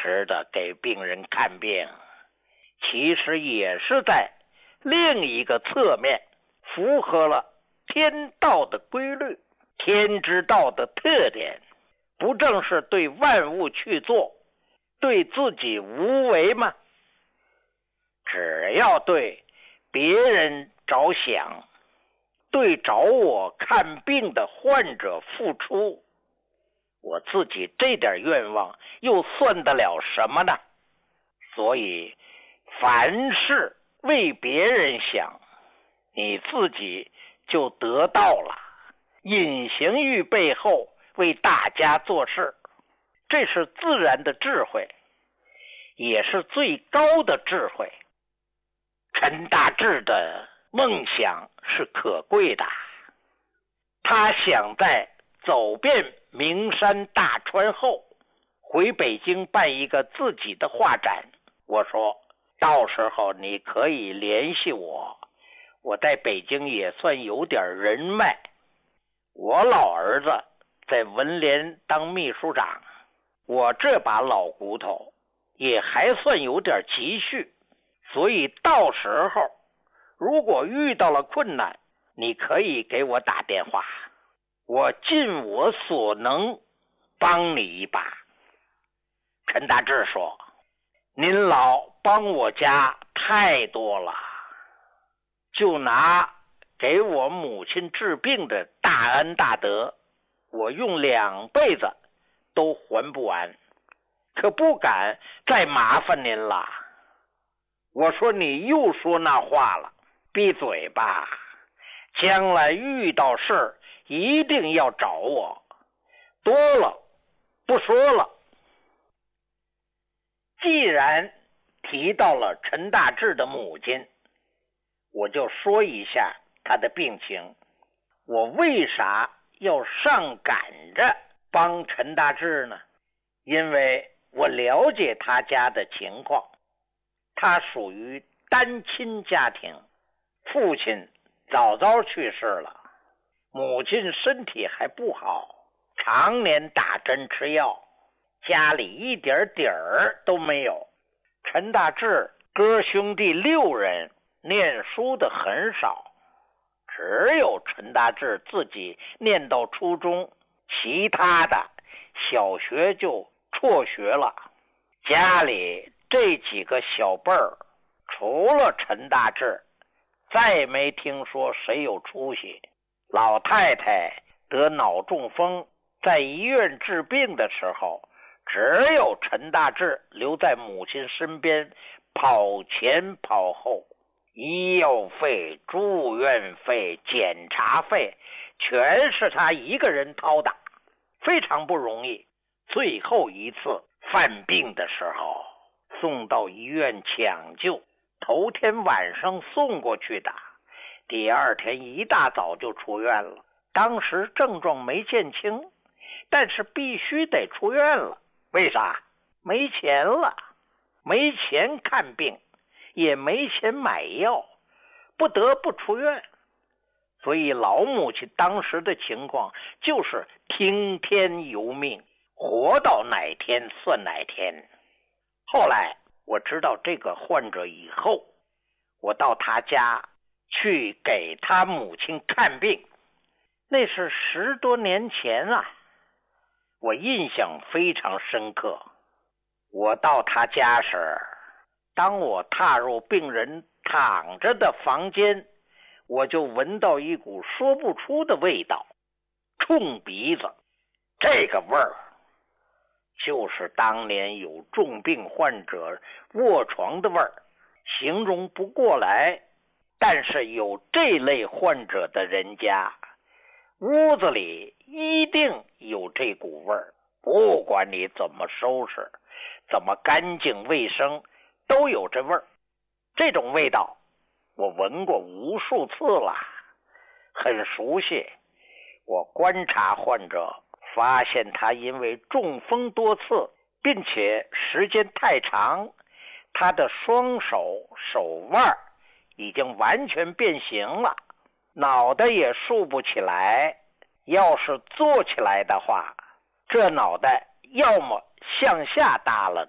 时的给病人看病，其实也是在另一个侧面符合了天道的规律，天之道的特点，不正是对万物去做，对自己无为吗？只要对别人着想，对找我看病的患者付出，我自己这点愿望又算得了什么呢？所以凡事为别人想，你自己就得到了。隐形于背后为大家做事，这是自然的智慧，也是最高的智慧。陈大志的梦想是可贵的，他想在走遍名山大川后回北京办一个自己的画展。我说到时候你可以联系我，我在北京也算有点人脉。我老儿子在文联当秘书长，我这把老骨头也还算有点积蓄，所以到时候如果遇到了困难，你可以给我打电话，我尽我所能帮你一把。陈大志说，您老帮我家太多了，就拿给我母亲治病的大恩大德，我用2辈子都还不完，可不敢再麻烦您了。我说你又说那话了，闭嘴吧，将来遇到事一定要找我，多了不说了。既然提到了陈大志的母亲，我就说一下他的病情。我为啥要上赶着帮陈大志呢？因为我了解他家的情况，他属于单亲家庭，父亲早早去世了，母亲身体还不好，常年打针吃药，家里一点底儿都没有。陈大志哥兄弟6人，念书的很少，只有陈大志自己念到初中，其他的小学就辍学了。家里这几个小辈儿，除了陈大志，再没听说谁有出息。老太太得脑中风，在医院治病的时候，只有陈大志留在母亲身边，跑前跑后，医药费、住院费、检查费全是他一个人掏的，非常不容易。最后一次犯病的时候，送到医院抢救，头天晚上送过去的，第二天一大早就出院了。当时症状没见轻，但是必须得出院了。为啥？没钱了，没钱看病，也没钱买药，不得不出院。所以老母亲当时的情况就是听天由命，活到哪天算哪天。后来我知道这个患者以后，我到他家去给他母亲看病，那是10多年前啊，我印象非常深刻。我到他家时，当我踏入病人躺着的房间，我就闻到一股说不出的味道，冲鼻子。这个味儿就是当年有重病患者卧床的味儿，形容不过来。但是有这类患者的人家，屋子里一定有这股味儿，不管你怎么收拾，怎么干净卫生，都有这味儿。这种味道我闻过无数次了，很熟悉。我观察患者，发现他因为中风多次，并且时间太长，他的双手手腕已经完全变形了，脑袋也竖不起来，要是坐起来的话，这脑袋要么向下耷拉，